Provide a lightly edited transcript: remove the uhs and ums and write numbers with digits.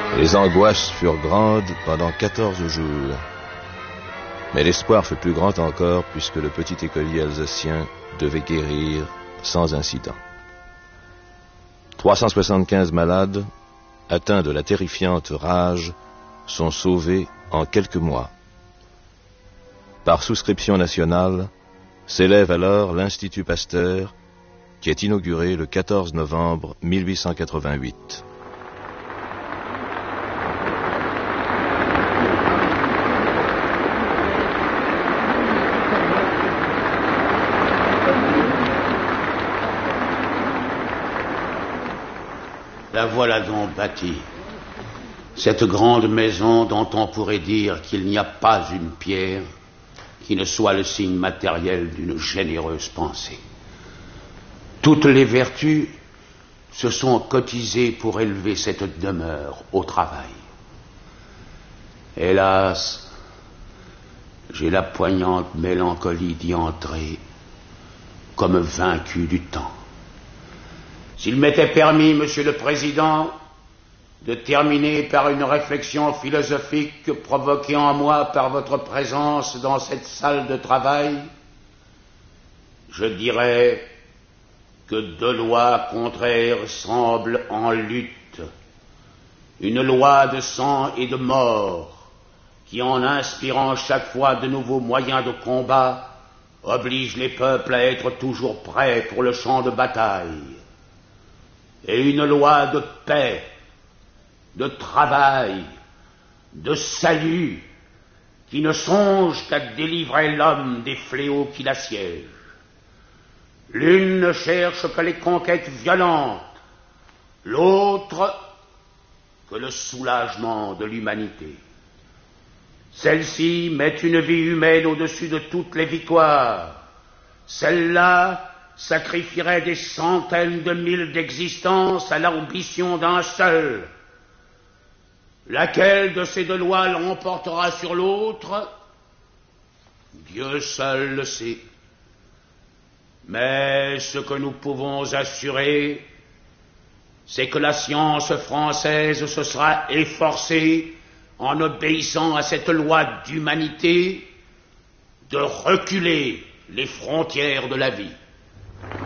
Les angoisses furent grandes pendant 14 jours. Mais l'espoir fut plus grand encore puisque le petit écolier alsacien devait guérir sans incident. 375 malades, atteints de la terrifiante rage, sont sauvés en quelques mois. Par souscription nationale, s'élève alors l'Institut Pasteur, qui est inauguré le 14 novembre 1888. La voilà donc bâtie, cette grande maison dont on pourrait dire qu'il n'y a pas une pierre qui ne soit le signe matériel d'une généreuse pensée. Toutes les vertus se sont cotisées pour élever cette demeure au travail. Hélas, j'ai la poignante mélancolie d'y entrer comme vaincu du temps. S'il m'était permis, Monsieur le Président, de terminer par une réflexion philosophique provoquée en moi par votre présence dans cette salle de travail, je dirais que deux lois contraires semblent en lutte. Une loi de sang et de mort qui, en inspirant chaque fois de nouveaux moyens de combat, oblige les peuples à être toujours prêts pour le champ de bataille. Et une loi de paix, de travail, de salut, qui ne songe qu'à délivrer l'homme des fléaux qui l'assiègent. L'une ne cherche que les conquêtes violentes, l'autre que le soulagement de l'humanité. Celle-ci met une vie humaine au-dessus de toutes les victoires. Celle-là sacrifierait des centaines de mille d'existences à l'ambition d'un seul. Laquelle de ces deux lois l'emportera sur l'autre? Dieu seul le sait. Mais ce que nous pouvons assurer, c'est que la science française se sera efforcée, en obéissant à cette loi d'humanité, de reculer les frontières de la vie.